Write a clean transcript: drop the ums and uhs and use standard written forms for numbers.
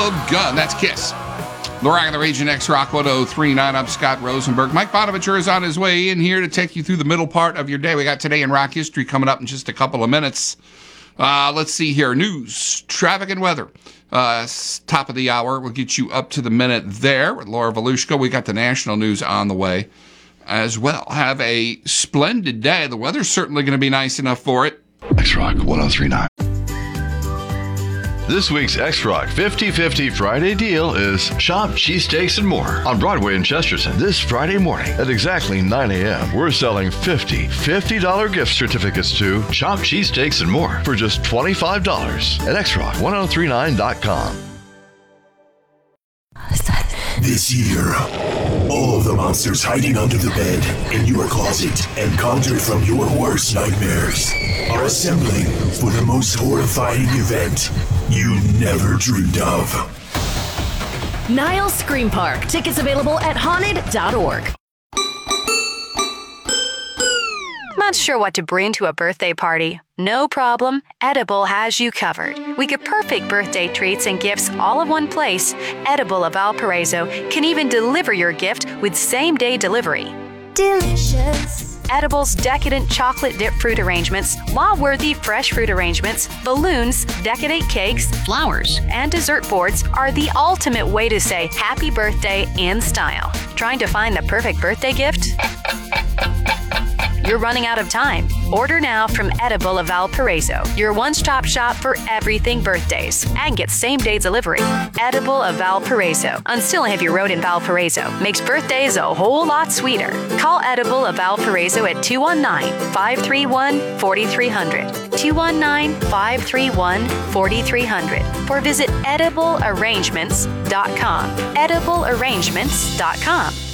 of Gun. That's Kiss. The Rock of the Region X Rock 103.9. I'm Scott Rosenberg. Mike Bonaventure is on his way in here to take you through the middle part of your day. We got Today in Rock History coming up in just a couple of minutes. Let's see here. News, traffic, and weather. Top of the hour. We'll get you up to the minute there with Laura Volushko. We got the national news on the way as well. Have a splendid day. The weather's certainly going to be nice enough for it. X-Rock 103.9. This week's X-Rock 50-50 Friday deal is Shop Cheesesteaks and More on Broadway in Chesterton. This Friday morning at exactly 9 a.m., we're selling $50 gift certificates to Shop Cheesesteaks and More for just $25 at xrock1039.com. This year, all of the monsters hiding under the bed, in your closet, and conjured from your worst nightmares are assembling for the most horrifying event you never dreamed of. Niles Scream Park. Tickets available at haunted.org. Not sure what to bring to a birthday party? No problem. Edible has you covered. We get perfect birthday treats and gifts all in one place. Edible of Valparaiso can even deliver your gift with same-day delivery. Delicious. Edible's decadent chocolate dip fruit arrangements, law-worthy fresh fruit arrangements, balloons, decadent cakes, flowers, and dessert boards are the ultimate way to say happy birthday in style. Trying to find the perfect birthday gift? You're running out of time. Order now from Edible of Valparaiso, your one-stop shop for everything birthdays, and get same-day delivery. Edible of Valparaiso on Still Heavy Road in Valparaiso makes birthdays a whole lot sweeter. Call Edible of Valparaiso at 219-531-4300, 219-531-4300, or visit ediblearrangements.com, ediblearrangements.com.